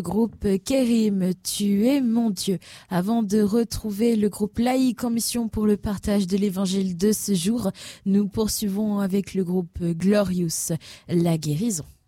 Groupe Kérim, tu es mon Dieu. Avant de retrouver le groupe Laïque en mission pour le partage de l'évangile de ce jour, nous poursuivons avec le groupe Glorious, la guérison.